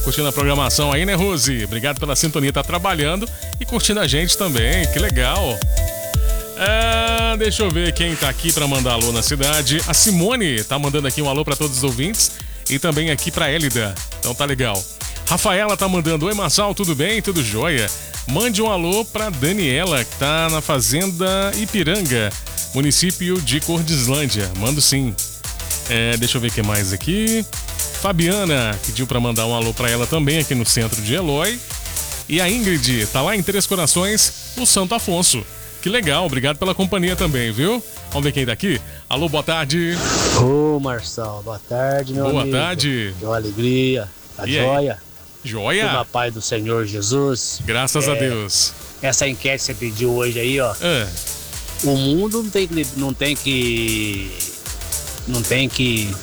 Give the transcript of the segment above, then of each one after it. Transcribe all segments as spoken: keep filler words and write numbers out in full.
curtindo a programação aí, né, Rose? Obrigado pela sintonia, tá trabalhando e curtindo a gente também, que legal. Ah, deixa eu ver quem tá aqui pra mandar alô na cidade. A Simone tá mandando aqui um alô pra todos os ouvintes e também aqui pra Élida, então tá legal. Rafaela tá mandando: oi, Marçal, tudo bem? Tudo jóia? Mande um alô pra Daniela, que tá na fazenda Ipiranga, município de Cordislândia. Mando sim. É, deixa eu ver o que mais aqui. Fabiana pediu pra mandar um alô pra ela também aqui no centro de Eloy. E a Ingrid tá lá em Três Corações, no Santo Afonso. Que legal, obrigado pela companhia também, viu? Vamos ver quem tá aqui. Alô, boa tarde. Ô, Marçal, boa tarde, meu boa amigo. Boa tarde. Que alegria, tá joia? Joia? Tudo na paz do Senhor Jesus. Graças é, a Deus. Essa enquete que você pediu hoje aí, ó. É. O mundo não tem que... Não tem que... Não tem que...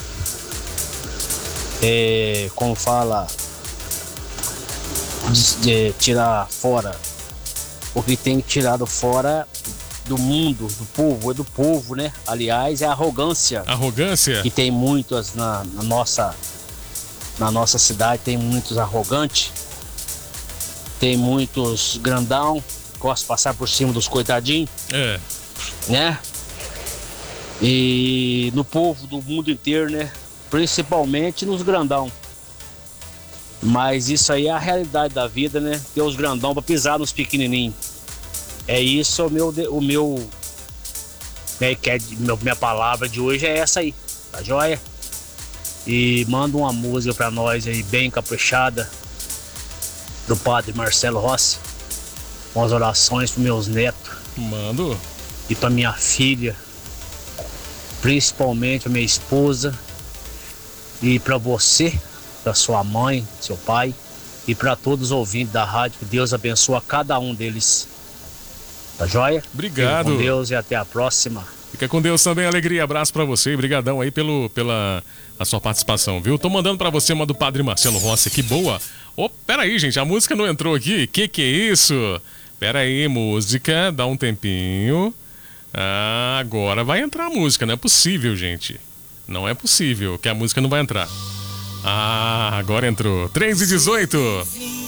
É, como fala... De, de tirar fora. O que tem que tirar do fora do mundo, do povo, é do povo, né? Aliás, é a arrogância. Arrogância? Que tem muitos na, na nossa... Na nossa cidade tem muitos arrogantes, tem muitos grandão, gostam de passar por cima dos coitadinhos, é. né? E no povo do mundo inteiro, né? Principalmente nos grandão. Mas isso aí é a realidade da vida, né? Ter os grandão para pisar nos pequenininhos. É isso o meu, o meu, né, que é, meu, minha palavra de hoje é essa aí, tá joia? E manda uma música pra nós aí, bem caprichada, do padre Marcelo Rossi, com as orações pros meus netos. Mando. E pra minha filha, principalmente a minha esposa, e pra você, pra sua mãe, seu pai, e pra todos os ouvintes da rádio, que Deus abençoe cada um deles. Tá joia? Obrigado. Fique com Deus e até a próxima. Fica com Deus também, alegria, abraço pra você, brigadão aí pelo, pela a sua participação, viu? Tô mandando pra você uma do Padre Marcelo Rossi, que boa. Ô, pera aí, gente, a música não entrou aqui, que que é isso? Pera aí, música, dá um tempinho. Ah, agora vai entrar a música, não é possível, gente. Não é possível que a música não vai entrar. Ah, agora entrou. três e dezoito.